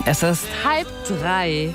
Es ist 2:30.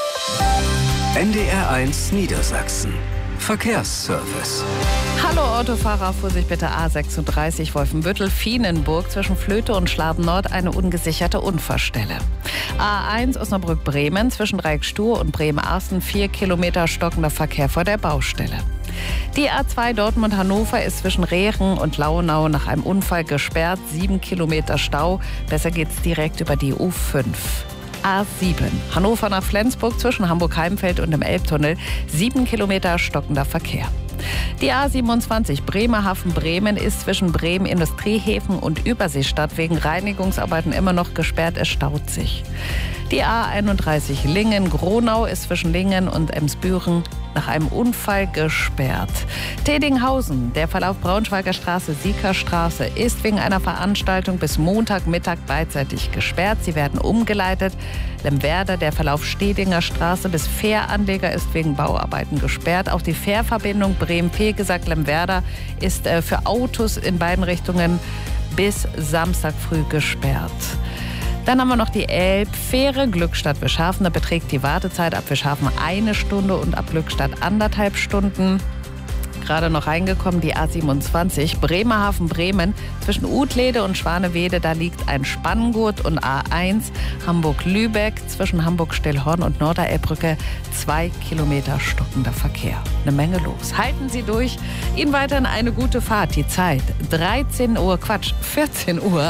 NDR1 Niedersachsen. Verkehrsservice. Hallo Autofahrer, Vorsicht bitte A36 Wolfenbüttel-Fienenburg zwischen Flöte und Schlarben-Nord eine ungesicherte Unfallstelle. A1 Osnabrück-Bremen zwischen Dreieckstuhr und Bremen-Arsten 4 Kilometer stockender Verkehr vor der Baustelle. Die A2 Dortmund-Hannover ist zwischen Rehren und Launau nach einem Unfall gesperrt, 7 Kilometer Stau. Besser geht's direkt über die U5. A7 Hannover nach Flensburg zwischen Hamburg-Heimfeld und dem Elbtunnel 7 Kilometer stockender Verkehr. Die A27 Bremerhaven-Bremen ist zwischen Bremen Industriehäfen und Überseestadt wegen Reinigungsarbeiten immer noch gesperrt. Es staut sich. Die A31 Lingen-Gronau ist zwischen Lingen und Emsbüren nach einem Unfall gesperrt. Tedinghausen, der Verlauf Braunschweiger Straße-Siekerstraße, ist wegen einer Veranstaltung bis Montagmittag beidseitig gesperrt. Sie werden umgeleitet. Lemwerder, der Verlauf Stedinger Straße bis Fähranleger ist wegen Bauarbeiten gesperrt. Auch die Fährverbindung Bremen-Pegesack-Lemwerder ist für Autos in beiden Richtungen bis Samstag früh gesperrt. Dann haben wir noch die Elbfähre Glückstadt-Wischhafen. Da beträgt die Wartezeit ab Wischhafen 1 Stunde und ab Glückstadt 1,5 Stunden. Gerade noch reingekommen die A27 Bremerhaven-Bremen zwischen Utlede und Schwanewede. Da liegt ein Spanngurt. Und A1 Hamburg-Lübeck zwischen Hamburg-Stillhorn und Norderelbbrücke 2 Kilometer stockender Verkehr. Eine Menge los. Halten Sie durch. Ihnen weiterhin eine gute Fahrt. Die Zeit 14:31 Uhr.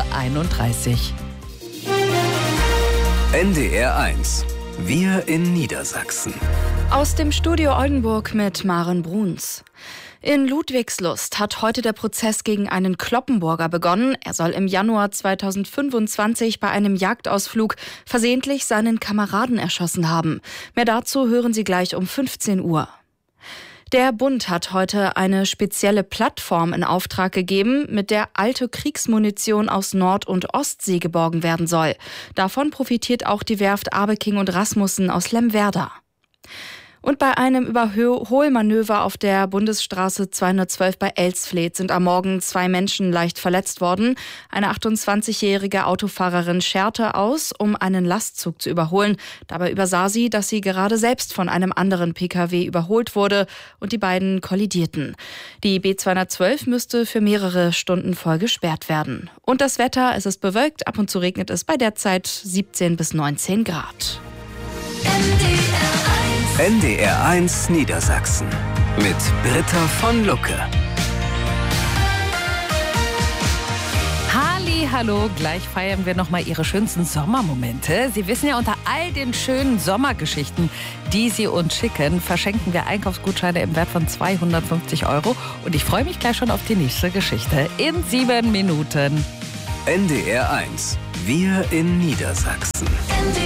NDR1. Wir in Niedersachsen. Aus dem Studio Oldenburg mit Maren Bruns. In Ludwigslust hat heute der Prozess gegen einen Cloppenburger begonnen. Er soll im Januar 2025 bei einem Jagdausflug versehentlich seinen Kameraden erschossen haben. Mehr dazu hören Sie gleich um 15 Uhr. Der Bund hat heute eine spezielle Plattform in Auftrag gegeben, mit der alte Kriegsmunition aus Nord- und Ostsee geborgen werden soll. Davon profitiert auch die Werft Abeking und Rasmussen aus Lemwerder. Und bei einem Überholmanöver auf der Bundesstraße 212 bei Elsfleth sind am Morgen 2 Menschen leicht verletzt worden. Eine 28-jährige Autofahrerin scherte aus, um einen Lastzug zu überholen. Dabei übersah sie, dass sie gerade selbst von einem anderen Pkw überholt wurde und die beiden kollidierten. Die B212 müsste für mehrere Stunden voll gesperrt werden. Und das Wetter, es ist bewölkt, ab und zu regnet es bei derzeit 17 bis 19 Grad. NDR1 Niedersachsen mit Britta von Lucke. Hallo, gleich feiern wir noch mal Ihre schönsten Sommermomente. Sie wissen ja, unter all den schönen Sommergeschichten, die Sie uns schicken, verschenken wir Einkaufsgutscheine im Wert von 250 €. Und ich freue mich gleich schon auf die nächste Geschichte in 7 Minuten. NDR1. Wir in Niedersachsen.